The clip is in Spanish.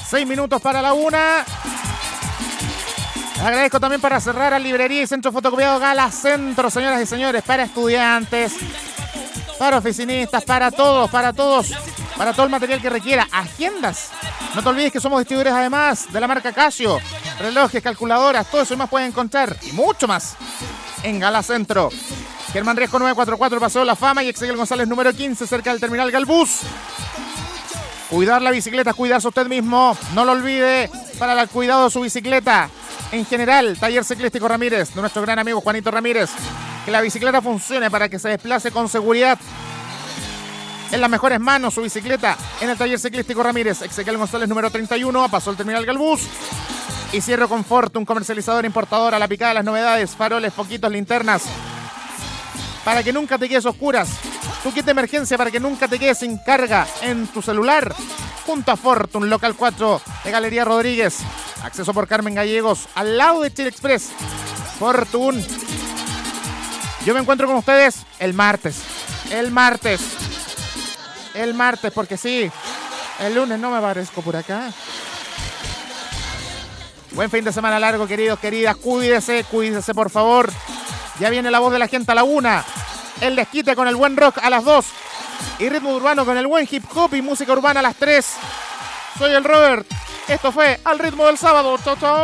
6 minutos para la 1. Agradezco también para cerrar a Librería y Centro Fotocopiado Gala Centro, señoras y señores, para estudiantes, para oficinistas, para todos, para todo el material que requiera. Agendas. No te olvides que somos distribuidores además de la marca Casio. Relojes, calculadoras, todo eso y más pueden encontrar. Y mucho más en Gala Centro. Germán Riesco 944, Paseo de la Fama, y Ezequiel González número 15, cerca del terminal Galbús. Cuidar la bicicleta, cuidarse usted mismo. No lo olvide para el cuidado de su bicicleta. En general, Taller Ciclístico Ramírez, de nuestro gran amigo Juanito Ramírez. Que la bicicleta funcione para que se desplace con seguridad. En las mejores manos su bicicleta en el Taller Ciclístico Ramírez. Ezequiel González número 31, pasó el terminal Galbús. Y cierro con Fortum, comercializador importador, a la picada de las novedades, faroles, foquitos, linternas. Para que nunca te quedes a oscuras. Tu kit de emergencia para que nunca te quedes sin carga en tu celular. Junto a Fortum, local 4 de Galería Rodríguez. Acceso por Carmen Gallegos, al lado de Chile Express. Fortum. Yo me encuentro con ustedes el martes. El martes, porque sí, el lunes no me aparezco por acá. Buen fin de semana largo, queridos, queridas. Cuídese por favor. Ya viene la voz de la gente a la 1. El desquite con el buen rock a las 2. Y ritmo urbano con el buen hip hop y música urbana a las 3. Soy el Robert. Esto fue Al Ritmo del Sábado. Chau, chau.